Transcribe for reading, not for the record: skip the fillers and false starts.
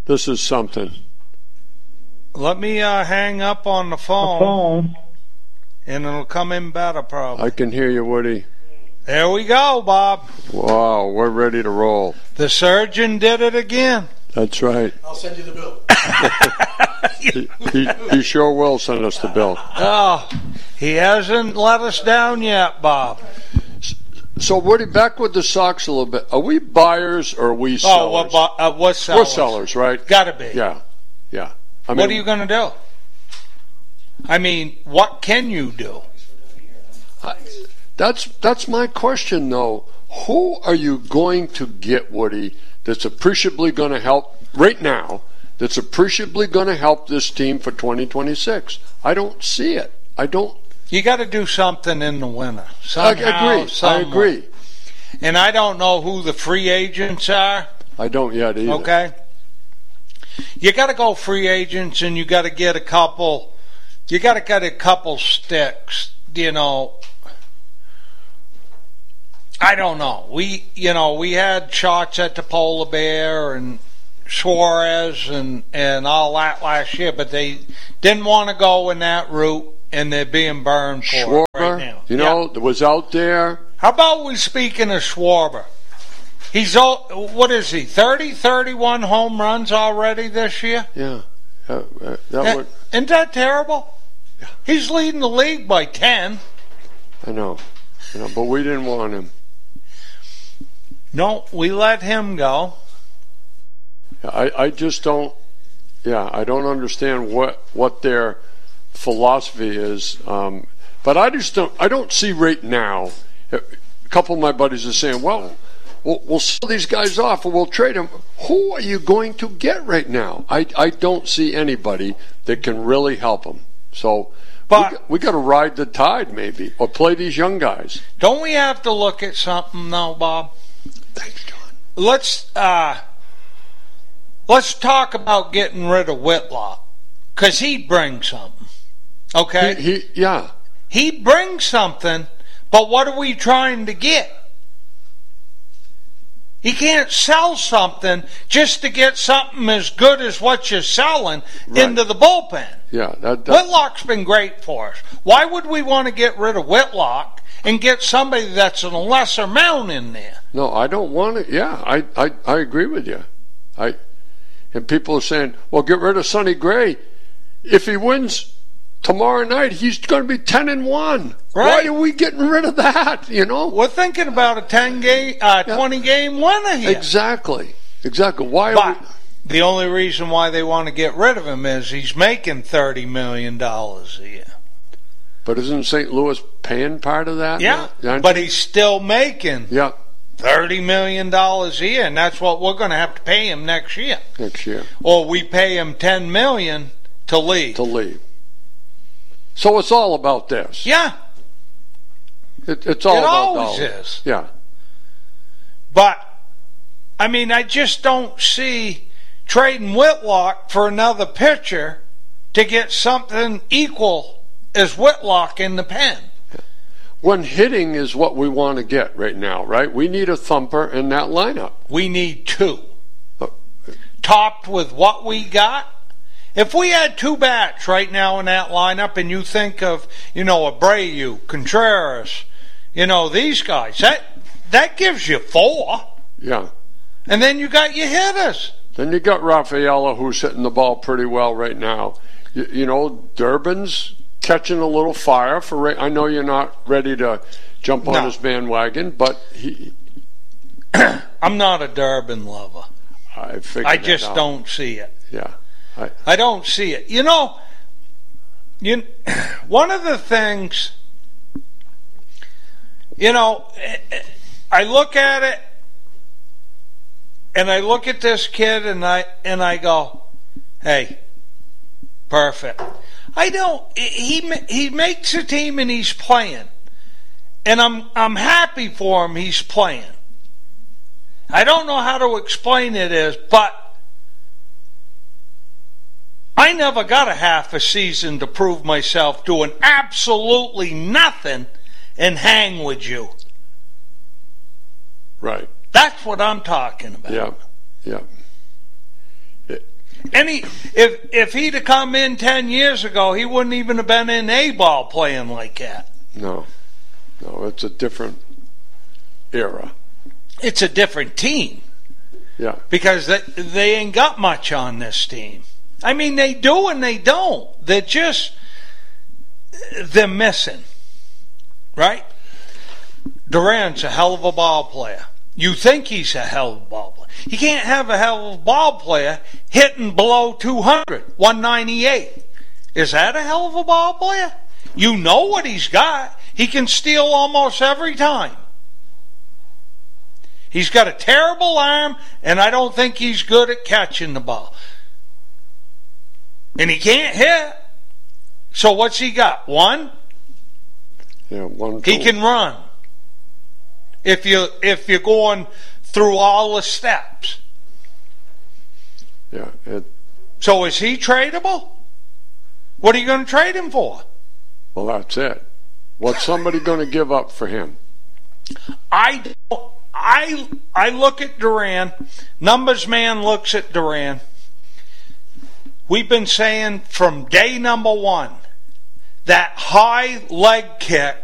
This is something. Let me hang up on the phone, and it'll come in better probably. I can hear you, Woody. There we go, Bob. Wow, we're ready to roll. The surgeon did it again. That's right. I'll send you the bill. He sure will send us the bill. Oh, he hasn't let us down yet, Bob. So, Woody, back with the Sox a little bit. Are we buyers or are we sellers? What sellers? We're sellers, right? Gotta be. Yeah. I mean, what are you going to do? I mean, what can you do? That's my question, though. Who are you going to get, Woody, that's appreciably going to help right now, that's appreciably going to help this team for 2026? I don't see it. I don't. You got to do something in the winter. Somehow, I agree. And I don't know who the free agents are. I don't yet either. Okay. You got to go free agents, and you got to get a couple. You got to get a couple sticks. You know. I don't know. We had shots at the Polar Bear and Suarez and all that last year, but they didn't want to go in that route, and they're being burned for it right now. That was out there. How about we, speaking of Schwarber? He's, what is he, 30, 31 home runs already this year? Yeah. Isn't that terrible? Yeah. He's leading the league by 10. I know, but we didn't want him. No, we let him go. I just don't. Yeah, I don't understand what their philosophy is. But I just don't. I don't see right now. A couple of my buddies are saying, "Well, we'll sell these guys off, or we'll trade them." Who are you going to get right now? I don't see anybody that can really help them. So. But we got to ride the tide, maybe, or play these young guys. Don't we have to look at something now, Bob? Thanks, John. Let's talk about getting rid of Whitlock, because he'd bring something. Okay? He'd bring something, but what are we trying to get? You can't sell something just to get something as good as what you're selling into the bullpen. Yeah, Whitlock's been great for us. Why would we want to get rid of Whitlock and get somebody that's in a lesser amount in there? No, I don't want it. Yeah, I agree with you. And people are saying, well, get rid of Sonny Gray. If he wins tomorrow night, he's going to be 10-1. Right. Why are we getting rid of that? We're thinking about a 20-game winner here. Exactly. Why? But the only reason why they want to get rid of him is he's making $30 million a year. But isn't St. Louis paying part of that? Yeah, but he's still making $30 million a year, and that's what we're going to have to pay him next year. Or we pay him $10 million to leave. So it's all about this. Yeah. It's all about always is. Yeah. But, I mean, I just don't see trading Whitlock for another pitcher to get something equal as Whitlock in the pen. When hitting is what we want to get right now, right? We need a thumper in that lineup. We need two. Topped with what we got. If we had two bats right now in that lineup, and you think of, Abreu, Contreras, these guys, that gives you four. Yeah. And then you got your hitters. Then you got Rafaela, who's hitting the ball pretty well right now. Durbin's catching a little fire for. I know you're not ready to jump on his bandwagon, but he. I'm not a Durbin lover. I just don't see it. Yeah. I don't see it. One of the things, I look at it, and I look at this kid, and I go, hey, perfect. He makes a team and he's playing, and I'm happy for him. He's playing. I don't know how to explain it but I never got a half a season to prove myself doing absolutely nothing and hang with you. Right. That's what I'm talking about. Yeah. If he'd have come in 10 years ago, he wouldn't even have been in A-ball playing like that. No, it's a different era. It's a different team. Yeah. Because they ain't got much on this team. I mean, they do and they don't. They're missing. Right? Durant's a hell of a ball player. You think he's a hell of a ball player. You can't have a hell of a ball player hitting below 200, 198. Is that a hell of a ball player? You know what he's got. He can steal almost every time. He's got a terrible arm, and I don't think he's good at catching the ball. And he can't hit. So what's he got? One? Yeah, one. He can run. If you're going through all the steps. Yeah. So is he tradable? What are you going to trade him for? Well, that's it. What's somebody going to give up for him? I look at Durant. Numbers man looks at Durant. We've been saying from day number one that high leg kick